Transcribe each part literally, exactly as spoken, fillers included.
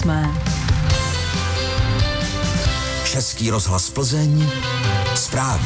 osmé. Český rozhlas Plzeň, zprávy.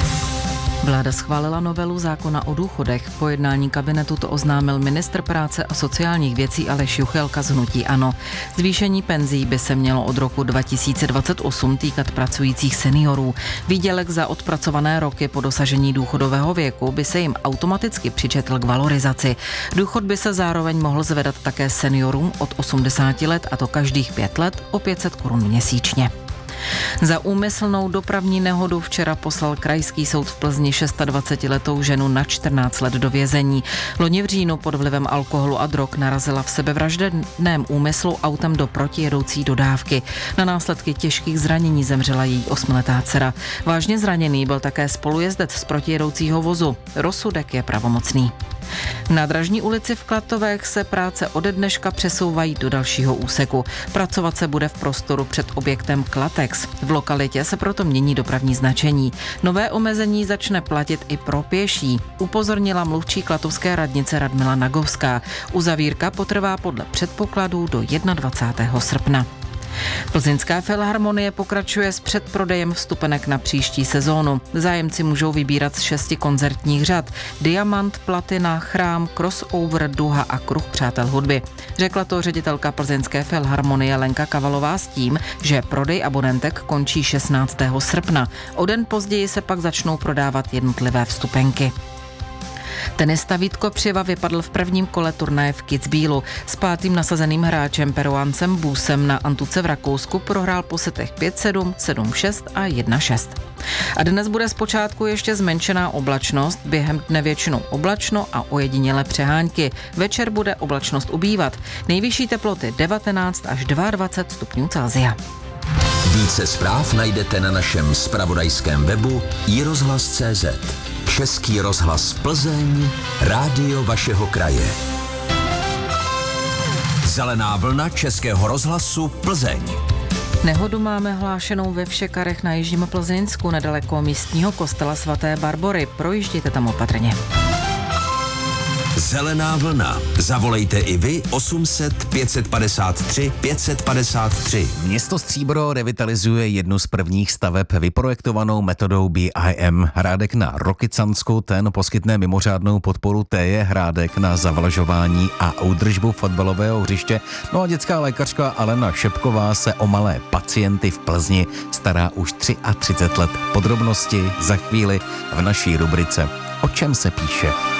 Vláda schválila novelu zákona o důchodech. Po jednání kabinetu to oznámil ministr práce a sociálních věcí Aleš Juchelka z hnutí ANO. Zvýšení penzí by se mělo od roku dva tisíce dvacet osm týkat pracujících seniorů. Výdělek za odpracované roky po dosažení důchodového věku by se jim automaticky přičetl k valorizaci. Důchod by se zároveň mohl zvedat také seniorům od osmdesáti let, a to každých pět let o pět set korun měsíčně. Za úmyslnou dopravní nehodu včera poslal Krajský soud v Plzni dvacetišestiletou ženu na čtrnáct let do vězení. Loni v říjnu pod vlivem alkoholu a drog narazila v sebevražedném úmyslu autem do protijedoucí dodávky. Na následky těžkých zranění zemřela její osmiletá dcera. Vážně zraněný byl také spolujezdec z protijedoucího vozu. Rozsudek je pravomocný. Na Dražní ulici v Klatovech se práce ode dneška přesouvají do dalšího úseku. Pracovat se bude v prostoru před objektem Klatex. V lokalitě se proto mění dopravní značení. Nové omezení začne platit i pro pěší, upozornila mluvčí klatovské radnice Radmila Nagovská. Uzavírka potrvá podle předpokladů do dvacátého prvního srpna. Plzeňská filharmonie pokračuje s předprodejem vstupenek na příští sezónu. Zájemci můžou vybírat z šesti koncertních řad: Diamant, Platina, Chrám, Crossover, Duha a Kruh přátel hudby. Řekla to ředitelka Plzeňské filharmonie Lenka Kavalová s tím, že prodej abonentek končí šestnáctého srpna. O den později se pak začnou prodávat jednotlivé vstupenky. Tenista Vítko Přiva vypadl v prvním kole turnaje v Kitzbühelu. S pátým nasazeným hráčem Peruancem Busem na Antuce v Rakousku prohrál po setech pět sedm, sedm šest a jedna šest. A dnes bude zpočátku ještě zmenšená oblačnost, během dne většinou oblačno a ojedinělé přehánky. Večer bude oblačnost ubývat. Nejvyšší teploty devatenáct až dvacet dva stupňů Celsia. Více zpráv najdete na našem zpravodajském webu i rozhlas tečka cé zet. Český rozhlas Plzeň, rádio vašeho kraje. Zelená vlna Českého rozhlasu Plzeň. Nehodu máme hlášenou ve Všekarech na jižním Plzeňsku, nedaleko místního kostela svaté Barbory. Projížděte tam opatrně. Zelená vlna. Zavolejte i vy osm set, pět set padesát tři, pět set padesát tři. Město Stříbro revitalizuje jednu z prvních staveb vyprojektovanou metodou B I M. Hrádek na Rokycansku, ten poskytne mimořádnou podporu Téje Hrádek na zavlažování a údržbu fotbalového hřiště. No a dětská lékařka Alena Šepková se o malé pacienty v Plzni stará už třicet tři let. Podrobnosti za chvíli v naší rubrice O čem se píše.